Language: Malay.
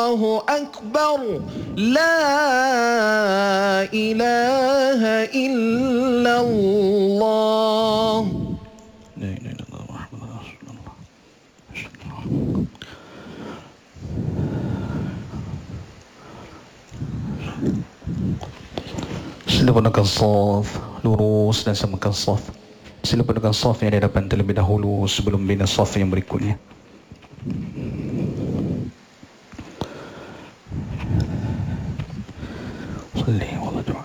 الله أكبر لا إله إلا الله. لا إله إلا الله محمد رسول الله. Sila gunakan saf lurus dan samakan saf. Sila gunakan saf yang di hadapan terlebih dahulu sebelum bina saf yang berikutnya. Salli wa sallim.